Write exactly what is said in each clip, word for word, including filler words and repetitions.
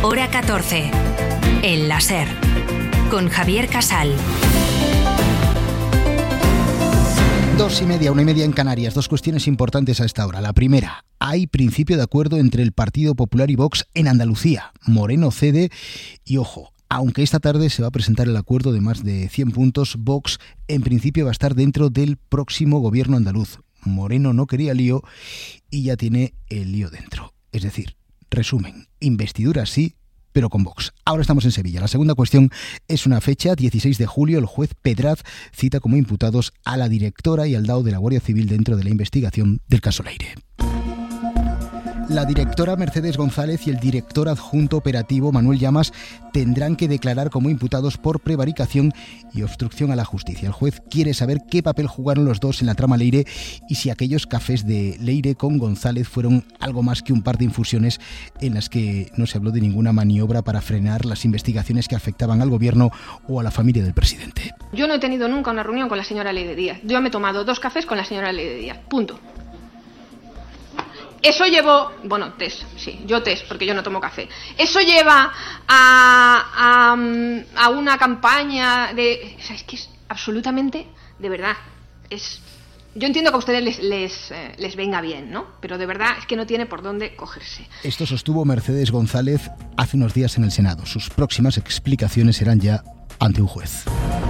Hora catorce. El láser. Con Javier Casal. Dos y media, una y media en Canarias. Dos cuestiones importantes a esta hora. La primera, hay principio de acuerdo entre el Partido Popular y Vox en Andalucía. Moreno cede y, ojo, aunque esta tarde se va a presentar el acuerdo de más de cien puntos, Vox en principio va a estar dentro del próximo gobierno andaluz. Moreno no quería lío y ya tiene el lío dentro. Es decir, resumen, investidura sí, pero con Vox. Ahora estamos en Sevilla. La segunda cuestión es una fecha, dieciséis de julio, el juez Pedraz cita como imputados a la directora y al D A O de la Guardia Civil dentro de la investigación del caso Leire. La directora Mercedes González y el director adjunto operativo Manuel Llamas tendrán que declarar como imputados por prevaricación y obstrucción a la justicia. El juez quiere saber qué papel jugaron los dos en la trama Leire y si aquellos cafés de Leire con González fueron algo más que un par de infusiones en las que no se habló de ninguna maniobra para frenar las investigaciones que afectaban al gobierno o a la familia del presidente. Yo no he tenido nunca una reunión con la señora Leire Díaz. Yo me he tomado dos cafés con la señora Leire Díaz. Punto. Eso llevó, bueno, test, sí, yo test, porque yo no tomo café. Eso lleva a, a, a una campaña de... O sea, es que es absolutamente, de verdad, es... Yo entiendo que a ustedes les, les, eh, les venga bien, ¿no? Pero de verdad es que no tiene por dónde cogerse. Esto sostuvo Mercedes González hace unos días en el Senado. Sus próximas explicaciones serán ya ante un juez.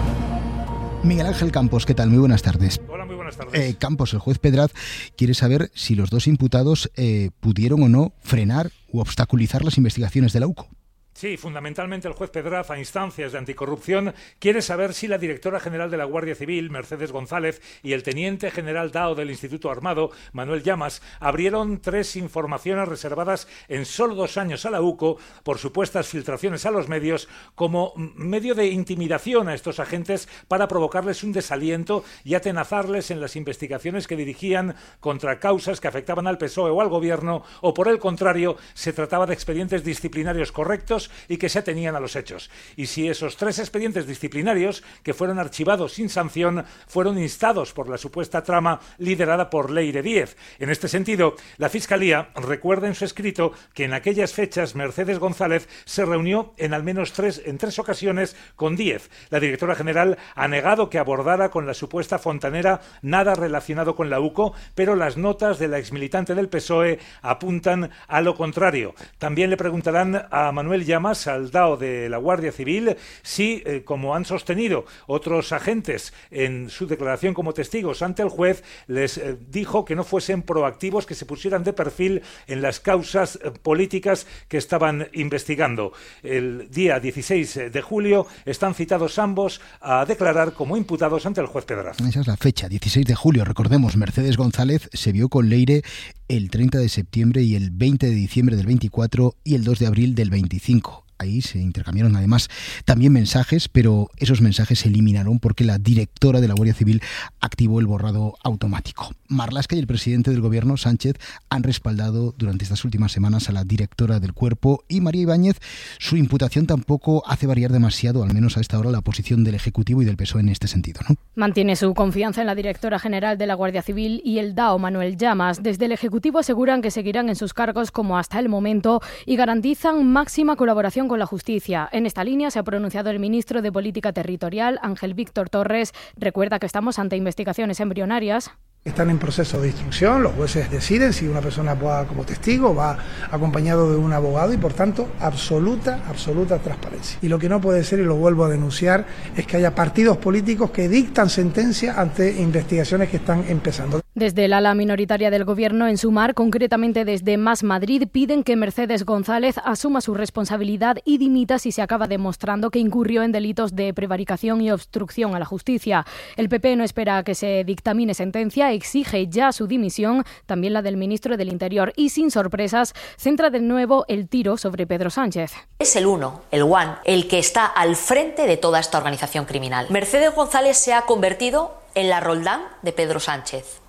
Miguel Ángel Campos, ¿qué tal? Muy buenas tardes. Hola, muy buenas tardes. Eh, Campos, el juez Pedraz quiere saber si los dos imputados eh, pudieron o no frenar u obstaculizar las investigaciones de la U C O. Sí, fundamentalmente el juez Pedraz, a instancias de anticorrupción, quiere saber si la directora general de la Guardia Civil, Mercedes González, y el teniente general D A O del Instituto Armado, Manuel Llamas, abrieron tres informaciones reservadas en solo dos años a la U C O por supuestas filtraciones a los medios como medio de intimidación a estos agentes para provocarles un desaliento y atenazarles en las investigaciones que dirigían contra causas que afectaban al P S O E o al Gobierno, o por el contrario, se trataba de expedientes disciplinarios correctos y que se atenían a los hechos. Y si esos tres expedientes disciplinarios, que fueron archivados sin sanción, fueron instados por la supuesta trama liderada por Leire Díez. En este sentido, la Fiscalía recuerda en su escrito que en aquellas fechas Mercedes González se reunió en al menos tres, en tres ocasiones con Díez. La directora general ha negado que abordara con la supuesta fontanera nada relacionado con la U C O, pero las notas de la exmilitante del P S O E apuntan a lo contrario. También le preguntarán a Manuel Llamas, al D A O de la Guardia Civil, si, eh, como han sostenido otros agentes en su declaración como testigos ante el juez, les eh, dijo que no fuesen proactivos, que se pusieran de perfil en las causas eh, políticas que estaban investigando. El día dieciséis de julio están citados ambos a declarar como imputados ante el juez Pedraz. Esa es la fecha, dieciséis de julio. Recordemos, Mercedes González se vio con Leire el treinta de septiembre y el veinte de diciembre del veinticuatro y el dos de abril del veinticinco. Ahí se intercambiaron además también mensajes, pero esos mensajes se eliminaron porque la directora de la Guardia Civil activó el borrado automático. Marlaska y el presidente del gobierno, Sánchez, han respaldado durante estas últimas semanas a la directora del cuerpo, y María Ibáñez, su imputación tampoco hace variar demasiado, al menos a esta hora, la posición del Ejecutivo y del P S O E en este sentido, ¿no? Mantiene su confianza en la directora general de la Guardia Civil y el D A O, Manuel Llamas. Desde el Ejecutivo aseguran que seguirán en sus cargos como hasta el momento y garantizan máxima colaboración con la justicia. En esta línea se ha pronunciado el ministro de Política Territorial, Ángel Víctor Torres. Recuerda que estamos ante investigaciones embrionarias. Están en proceso de instrucción, los jueces deciden si una persona va como testigo, va acompañado de un abogado y por tanto absoluta, absoluta transparencia. Y lo que no puede ser, y lo vuelvo a denunciar, es que haya partidos políticos que dictan sentencia ante investigaciones que están empezando. Desde el ala minoritaria del Gobierno en Sumar, concretamente desde Más Madrid, piden que Mercedes González asuma su responsabilidad y dimita si se acaba demostrando que incurrió en delitos de prevaricación y obstrucción a la justicia. El P P no espera a que se dictamine sentencia, exige ya su dimisión, también la del ministro del Interior, y sin sorpresas centra de nuevo el tiro sobre Pedro Sánchez. Es el uno, el one, el que está al frente de toda esta organización criminal. Mercedes González se ha convertido en la Roldán de Pedro Sánchez.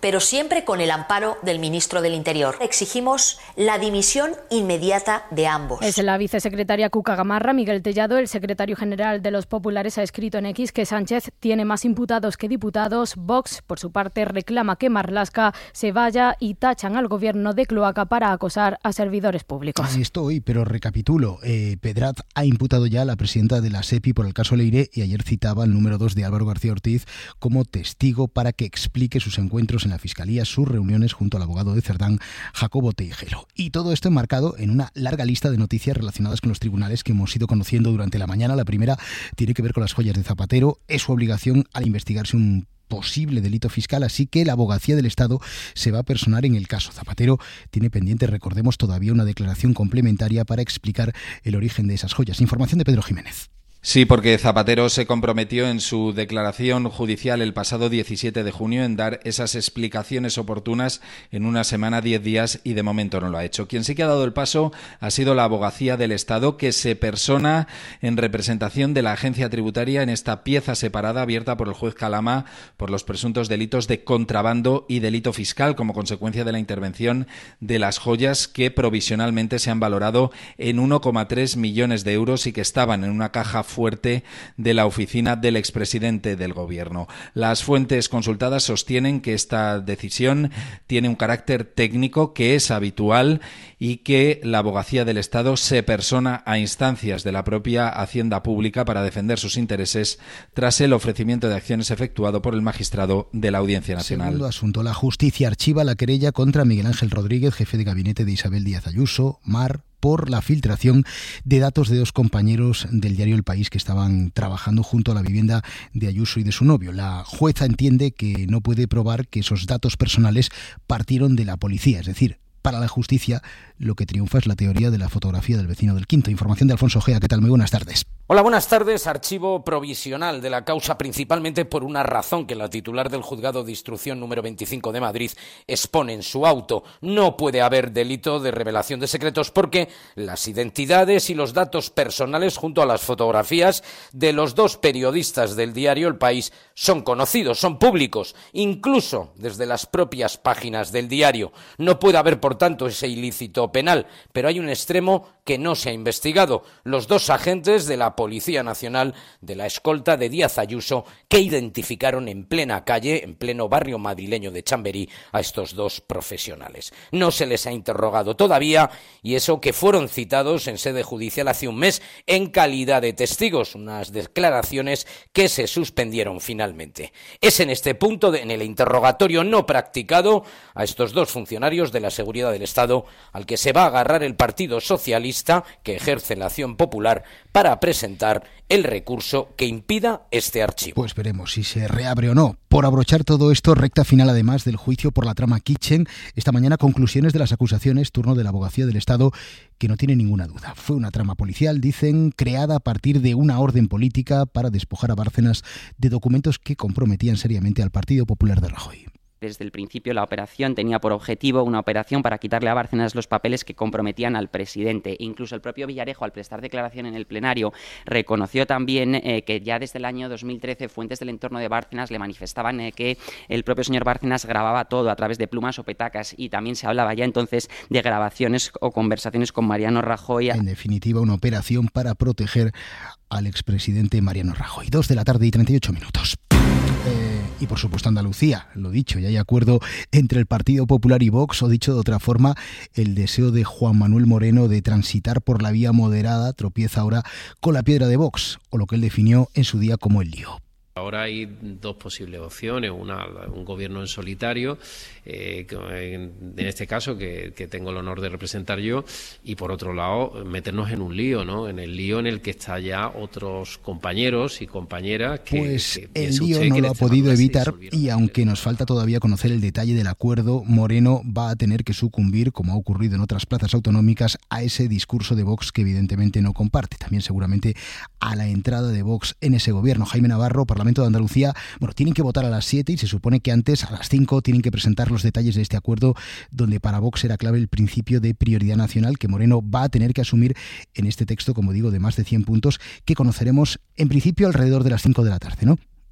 pero siempre con el amparo del ministro del Interior. Exigimos la dimisión inmediata de ambos. Es la vicesecretaria Cuca Gamarra. Miguel Tellado, el secretario general de los populares, ha escrito en X que Sánchez tiene más imputados que diputados. Vox, por su parte, reclama que Marlaska se vaya y tachan al gobierno de cloaca para acosar a servidores públicos. Ahí estoy, pero recapitulo. Eh, Pedraz ha imputado ya a la presidenta de la SEPI por el caso Leire y ayer citaba al número dos de Álvaro García Ortiz como testigo para que explique sus encuentros en la Fiscalía, sus reuniones junto al abogado de Cerdán, Jacobo Teijero. Y todo esto enmarcado en una larga lista de noticias relacionadas con los tribunales que hemos ido conociendo durante la mañana. La primera tiene que ver con las joyas de Zapatero. Es su obligación al investigarse un posible delito fiscal, así que la Abogacía del Estado se va a personar en el caso. Zapatero tiene pendiente, recordemos, todavía una declaración complementaria para explicar el origen de esas joyas. Información de Pedro Jiménez. Sí, porque Zapatero se comprometió en su declaración judicial el pasado diecisiete de junio en dar esas explicaciones oportunas en una semana, diez días, y de momento no lo ha hecho. Quien sí que ha dado el paso ha sido la Abogacía del Estado, que se persona en representación de la Agencia Tributaria en esta pieza separada abierta por el juez Calama por los presuntos delitos de contrabando y delito fiscal como consecuencia de la intervención de las joyas que provisionalmente se han valorado en uno coma tres millones de euros y que estaban en una caja fuerte de la oficina del expresidente del Gobierno. Las fuentes consultadas sostienen que esta decisión tiene un carácter técnico que es habitual y que la Abogacía del Estado se persona a instancias de la propia Hacienda Pública para defender sus intereses tras el ofrecimiento de acciones efectuado por el magistrado de la Audiencia Nacional. Segundo asunto, la justicia archiva la querella contra Miguel Ángel Rodríguez, jefe de gabinete de Isabel Díaz Ayuso, Mar, por la filtración de datos de dos compañeros del diario El País que estaban trabajando junto a la vivienda de Ayuso y de su novio. La jueza entiende que no puede probar que esos datos personales partieron de la policía, es decir, para la justicia lo que triunfa es la teoría de la fotografía del vecino del quinto. Información de Alfonso Gea. ¿Qué tal? Muy buenas tardes. Hola, buenas tardes. Archivo provisional de la causa, principalmente por una razón que la titular del Juzgado de Instrucción número veinticinco de Madrid expone en su auto. No puede haber delito de revelación de secretos porque las identidades y los datos personales junto a las fotografías de los dos periodistas del diario El País son conocidos, son públicos, incluso desde las propias páginas del diario. No puede haber, por tanto, ese ilícito penal, pero hay un extremo que no se ha investigado. Los dos agentes de la Policía Nacional de la escolta de Díaz Ayuso que identificaron en plena calle, en pleno barrio madrileño de Chamberí, a estos dos profesionales. No se les ha interrogado todavía, y eso que fueron citados en sede judicial hace un mes en calidad de testigos, unas declaraciones que se suspendieron finalmente. Es en este punto, de, en el interrogatorio no practicado a estos dos funcionarios de la seguridad del Estado, al que se va a agarrar el Partido Socialista, que ejerce la acción popular, para presentar el recurso que impida este archivo. Pues veremos si se reabre o no. Por abrochar todo esto, recta final además del juicio por la trama Kitchen. Esta mañana conclusiones de las acusaciones, turno de la Abogacía del Estado, que no tiene ninguna duda. Fue una trama policial, dicen, creada a partir de una orden política para despojar a Bárcenas de documentos que comprometían seriamente al Partido Popular de Rajoy. Desde el principio la operación tenía por objetivo una operación para quitarle a Bárcenas los papeles que comprometían al presidente. Incluso el propio Villarejo, al prestar declaración en el plenario, reconoció también eh, que ya desde el año dos mil trece fuentes del entorno de Bárcenas le manifestaban eh, que el propio señor Bárcenas grababa todo a través de plumas o petacas, y también se hablaba ya entonces de grabaciones o conversaciones con Mariano Rajoy. En definitiva, una operación para proteger al expresidente Mariano Rajoy. Dos de la tarde y treinta y ocho minutos. Eh, y por supuesto Andalucía, lo dicho, ya hay acuerdo entre el Partido Popular y Vox, o dicho de otra forma, el deseo de Juan Manuel Moreno de transitar por la vía moderada tropieza ahora con la piedra de Vox, o lo que él definió en su día como el lío. Ahora hay dos posibles opciones, una, un gobierno en solitario, eh, en, en este caso que, que tengo el honor de representar yo, y por otro lado meternos en un lío, ¿no? En el lío en el que están ya otros compañeros y compañeras que... Pues que el lío no lo ha podido evitar, y aunque nos falta todavía conocer el detalle del acuerdo, Moreno va a tener que sucumbir, como ha ocurrido en otras plazas autonómicas, a ese discurso de Vox que evidentemente no comparte. También seguramente a la entrada de Vox en ese gobierno. Jaime Navarro, Parlamento de Andalucía, bueno, tienen que votar a las siete y se supone que antes, a las cinco, tienen que presentar los detalles de este acuerdo, donde para Vox era clave el principio de prioridad nacional que Moreno va a tener que asumir en este texto, como digo, de más de cien puntos, que conoceremos en principio alrededor de las cinco de la tarde, ¿no?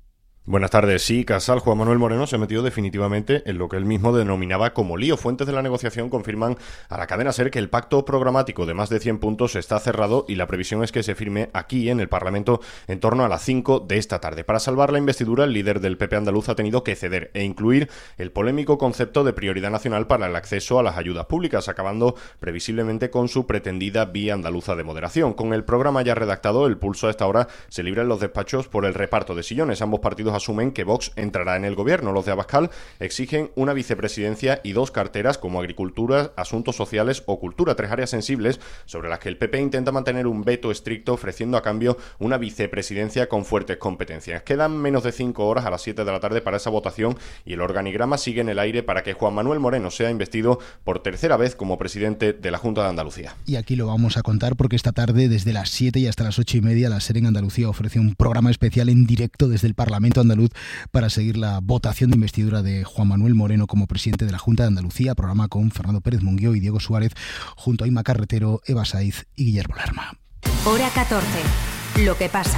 Buenas tardes. Sí, Casal, Juan Manuel Moreno se ha metido definitivamente en lo que él mismo denominaba como lío. Fuentes de la negociación confirman a la cadena SER que el pacto programático de más de cien puntos está cerrado y la previsión es que se firme aquí en el Parlamento en torno a las cinco de esta tarde. Para salvar la investidura, el líder del P P andaluz ha tenido que ceder e incluir el polémico concepto de prioridad nacional para el acceso a las ayudas públicas, acabando previsiblemente con su pretendida vía andaluza de moderación. Con el programa ya redactado, el pulso a esta hora se libra en los despachos por el reparto de sillones. Ambos partidos asumen que Vox entrará en el gobierno. Los de Abascal exigen una vicepresidencia y dos carteras como Agricultura, Asuntos Sociales o Cultura, tres áreas sensibles sobre las que el P P intenta mantener un veto estricto, ofreciendo a cambio una vicepresidencia con fuertes competencias. Quedan menos de cinco horas a las siete de la tarde para esa votación y el organigrama sigue en el aire para que Juan Manuel Moreno sea investido por tercera vez como presidente de la Junta de Andalucía. Y aquí lo vamos a contar porque esta tarde, desde las siete y hasta las ocho y media, la SER en Andalucía ofrece un programa especial en directo desde el Parlamento andaluz para seguir la votación de investidura de Juan Manuel Moreno como presidente de la Junta de Andalucía, programa con Fernando Pérez Munguió y Diego Suárez, junto a Inma Carretero, Eva Saiz y Guillermo Lerma. Hora catorce. Lo que pasa.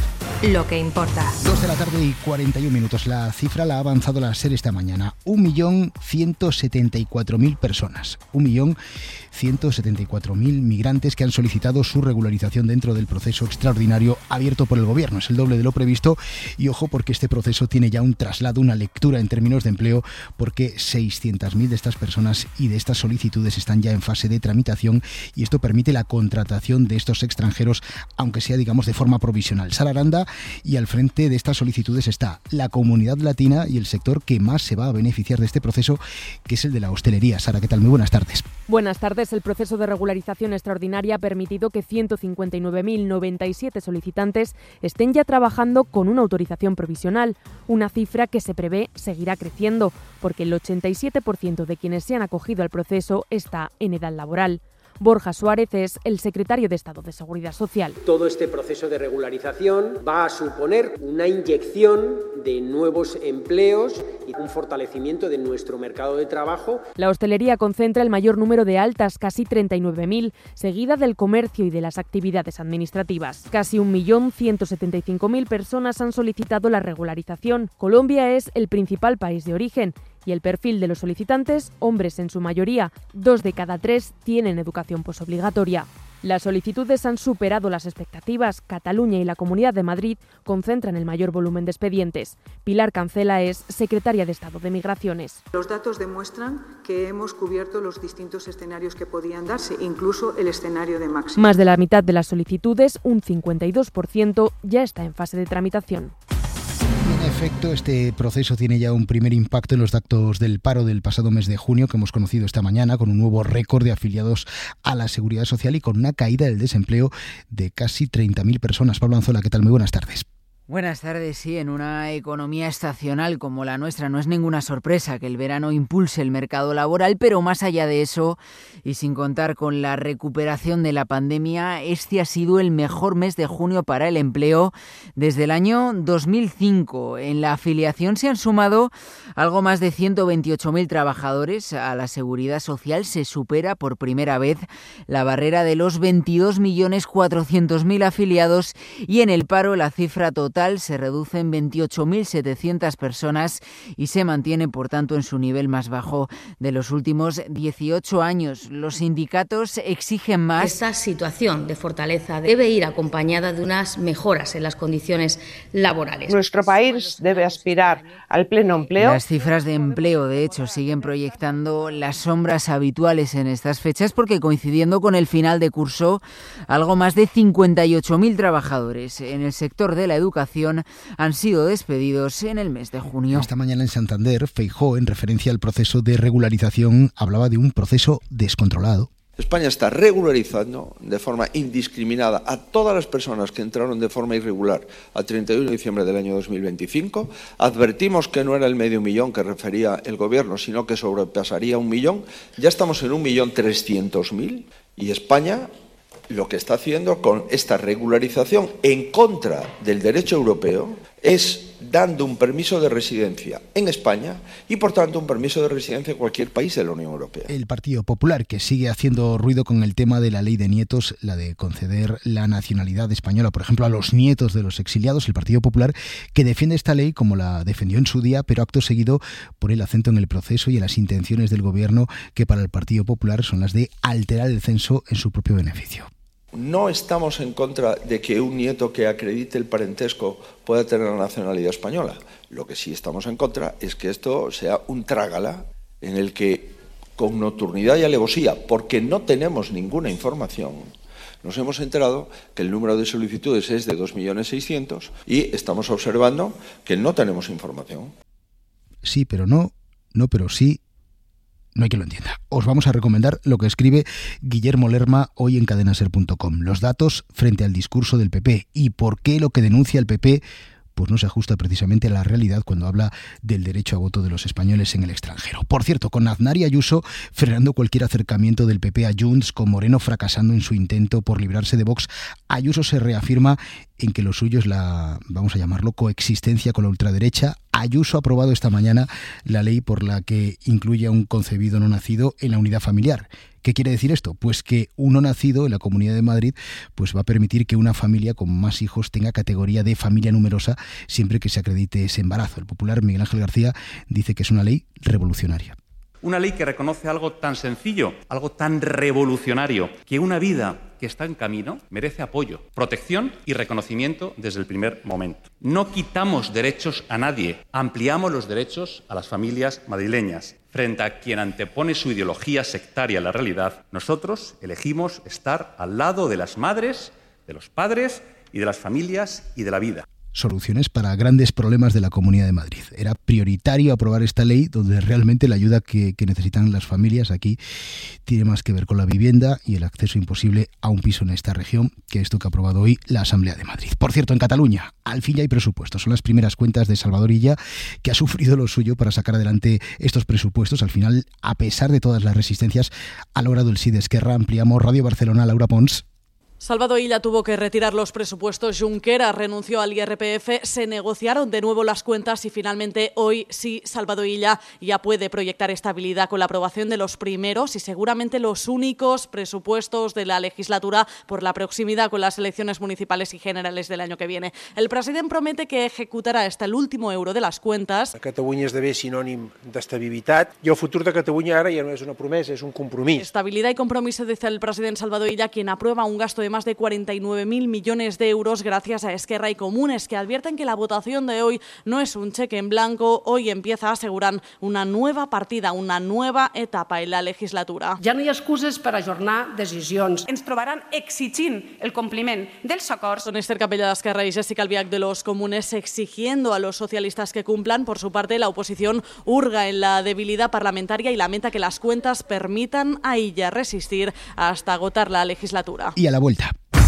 Lo que importa. Dos de la tarde y cuarenta y un minutos. La cifra la ha avanzado la SER esta mañana. un millón ciento setenta y cuatro mil personas. un millón ciento setenta y cuatro mil migrantes que han solicitado su regularización dentro del proceso extraordinario abierto por el Gobierno. Es el doble de lo previsto y ojo porque este proceso tiene ya un traslado, una lectura en términos de empleo, porque seiscientas mil de estas personas y de estas solicitudes están ya en fase de tramitación y esto permite la contratación de estos extranjeros, aunque sea, digamos, de forma provisional. Sara Aranda, y al frente de estas solicitudes está la Comunidad Latina y el sector que más se va a beneficiar de este proceso, que es el de la hostelería. Sara, ¿qué tal? Muy buenas tardes. Buenas tardes. El proceso de regularización extraordinaria ha permitido que ciento cincuenta y nueve mil noventa y siete solicitantes estén ya trabajando con una autorización provisional, una cifra que se prevé seguirá creciendo, porque el ochenta y siete por ciento de quienes se han acogido al proceso está en edad laboral. Borja Suárez es el secretario de Estado de Seguridad Social. Todo este proceso de regularización va a suponer una inyección de nuevos empleos y un fortalecimiento de nuestro mercado de trabajo. La hostelería concentra el mayor número de altas, casi treinta y nueve mil, seguida del comercio y de las actividades administrativas. Casi un millón ciento setenta y cinco mil personas han solicitado la regularización. Colombia es el principal país de origen. Y el perfil de los solicitantes, hombres en su mayoría, dos de cada tres tienen educación posobligatoria. Las solicitudes han superado las expectativas. Cataluña y la Comunidad de Madrid concentran el mayor volumen de expedientes. Pilar Cancela es secretaria de Estado de Migraciones. Los datos demuestran que hemos cubierto los distintos escenarios que podían darse, incluso el escenario de máximo. Más de la mitad de las solicitudes, un cincuenta y dos por ciento, ya está en fase de tramitación. En efecto, este proceso tiene ya un primer impacto en los datos del paro del pasado mes de junio que hemos conocido esta mañana, con un nuevo récord de afiliados a la Seguridad Social y con una caída del desempleo de casi treinta mil personas. Pablo Anzola, ¿qué tal? Muy buenas tardes. Buenas tardes. Sí, en una economía estacional como la nuestra no es ninguna sorpresa que el verano impulse el mercado laboral, pero más allá de eso, y sin contar con la recuperación de la pandemia, este ha sido el mejor mes de junio para el empleo desde el año dos mil cinco. En la afiliación se han sumado algo más de ciento veintiocho mil trabajadores a la Seguridad Social. Se supera por primera vez la barrera de los veintidós millones cuatrocientos mil afiliados y en el paro la cifra total se reduce en veintiocho mil setecientas personas y se mantiene, por tanto, en su nivel más bajo de los últimos dieciocho años. Los sindicatos exigen más. Esta situación de fortaleza debe ir acompañada de unas mejoras en las condiciones laborales. Nuestro país debe aspirar al pleno empleo. Las cifras de empleo, de hecho, siguen proyectando las sombras habituales en estas fechas porque, coincidiendo con el final de curso, algo más de cincuenta y ocho mil trabajadores en el sector de la educación han sido despedidos en el mes de junio. Esta mañana en Santander, Feijóo, en referencia al proceso de regularización, hablaba de un proceso descontrolado. España está regularizando de forma indiscriminada a todas las personas que entraron de forma irregular a treinta y uno de diciembre del año dos mil veinticinco. Advertimos que no era el medio millón que refería el Gobierno, sino que sobrepasaría un millón. Ya estamos en un millón trescientos mil y España lo que está haciendo con esta regularización en contra del derecho europeo es dando un permiso de residencia en España y, por tanto, un permiso de residencia en cualquier país de la Unión Europea. El Partido Popular, que sigue haciendo ruido con el tema de la ley de nietos, la de conceder la nacionalidad española, por ejemplo, a los nietos de los exiliados. El Partido Popular, que defiende esta ley como la defendió en su día, pero acto seguido pone el acento en el proceso y en las intenciones del Gobierno, que para el Partido Popular son las de alterar el censo en su propio beneficio. No estamos en contra de que un nieto que acredite el parentesco pueda tener la nacionalidad española. Lo que sí estamos en contra es que esto sea un trágala en el que, con nocturnidad y alevosía, porque no tenemos ninguna información, nos hemos enterado que el número de solicitudes es de dos millones seiscientos mil y estamos observando que no tenemos información. Sí, pero no, no, pero sí. No hay que lo entienda. Os vamos a recomendar lo que escribe Guillermo Lerma hoy en cadena ser punto com. Los datos frente al discurso del P P y por qué lo que denuncia el P P pues no se ajusta precisamente a la realidad cuando habla del derecho a voto de los españoles en el extranjero. Por cierto, con Aznar y Ayuso frenando cualquier acercamiento del P P a Junts, con Moreno fracasando en su intento por librarse de Vox, Ayuso se reafirma en que lo suyo es la, vamos a llamarlo, coexistencia con la ultraderecha. Ayuso ha aprobado esta mañana la ley por la que incluye a un concebido no nacido en la unidad familiar. ¿Qué quiere decir esto? Pues que uno nacido en la Comunidad de Madrid pues va a permitir que una familia con más hijos tenga categoría de familia numerosa siempre que se acredite ese embarazo. El popular Miguel Ángel García dice que es una ley revolucionaria. Una ley que reconoce algo tan sencillo, algo tan revolucionario, que una vida que está en camino merece apoyo, protección y reconocimiento desde el primer momento. No quitamos derechos a nadie, ampliamos los derechos a las familias madrileñas. Frente a quien antepone su ideología sectaria a la realidad, nosotros elegimos estar al lado de las madres, de los padres y de las familias y de la vida. Soluciones para grandes problemas de la Comunidad de Madrid. Era prioritario aprobar esta ley donde realmente la ayuda que, que necesitan las familias aquí tiene más que ver con la vivienda y el acceso imposible a un piso en esta región que esto que ha aprobado hoy la Asamblea de Madrid. Por cierto, en Cataluña, al fin ya hay presupuestos. Son las primeras cuentas de Salvador Illa, que ha sufrido lo suyo para sacar adelante estos presupuestos. Al final, a pesar de todas las resistencias, ha logrado el sí de Esquerra. Ampliamos Radio Barcelona, Laura Pons. Salvador Illa tuvo que retirar los presupuestos, Junqueras renunció al I R P F, se negociaron de nuevo las cuentas y finalmente hoy sí Salvador Illa ya puede proyectar estabilidad con la aprobación de los primeros y seguramente los únicos presupuestos de la legislatura por la proximidad con las elecciones municipales y generales del año que viene. El presidente promete que ejecutará hasta el último euro de las cuentas. Catalunya esdevé sinònim d'estabilitat i el futur de Catalunya ara ja no és una promesa, és un compromís. Estabilidad y compromiso, dice el presidente Salvador Illa, quien aprueba un gasto de más de cuarenta y nueve mil millones de euros gracias a Esquerra y Comunes, que advierten que la votación de hoy no es un cheque en blanco. Hoy empieza, aseguran, una nueva partida, una nueva etapa en la legislatura. Ja no hi ha excuses per ajornar decisions. Ens trobaran exigint el compliment dels acords. Son Esther Capella de Esquerra y Jessica Albiach de los Comunes exigiendo a los socialistas que cumplan. Por su parte, la oposición hurga en la debilidad parlamentaria y lamenta que las cuentas permitan a ella resistir hasta agotar la legislatura. Y a la vuelta.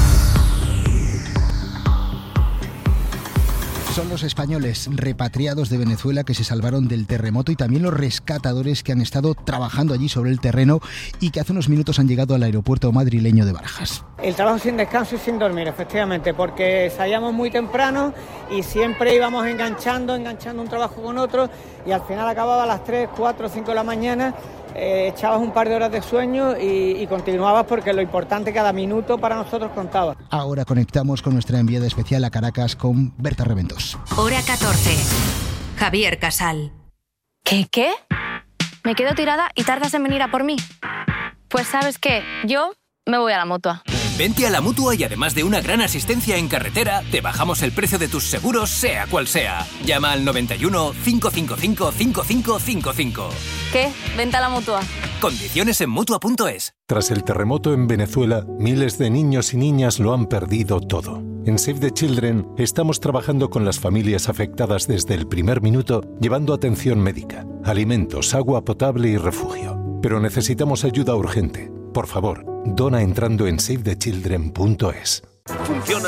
Son los españoles repatriados de Venezuela que se salvaron del terremoto y también los rescatadores que han estado trabajando allí sobre el terreno y que hace unos minutos han llegado al aeropuerto madrileño de Barajas. El trabajo sin descanso y sin dormir, efectivamente, porque salíamos muy temprano y siempre íbamos enganchando, enganchando un trabajo con otro y al final acababa a las tres, cuatro, cinco de la mañana. Eh, echabas un par de horas de sueño y, y continuabas porque lo importante cada minuto para nosotros contaba. Ahora conectamos con nuestra enviada especial a Caracas con Berta Reventos. Hora catorce. Javier Casal. ¿Qué? ¿Qué? ¿Me quedo tirada y tardas en venir a por mí? Pues ¿sabes qué? Yo me voy a la Mutua. Vente a la Mutua y además de una gran asistencia en carretera, te bajamos el precio de tus seguros, sea cual sea. Llama al noventa y uno, cinco cinco cinco, cinco cinco cinco cinco. ¿Qué? Vente a la Mutua. Condiciones en Mutua punto es. Tras el terremoto en Venezuela, miles de niños y niñas lo han perdido todo. En Save the Children estamos trabajando con las familias afectadas desde el primer minuto, llevando atención médica, alimentos, agua potable y refugio. Pero necesitamos ayuda urgente. Por favor, dona entrando en save the children punto es. Funciona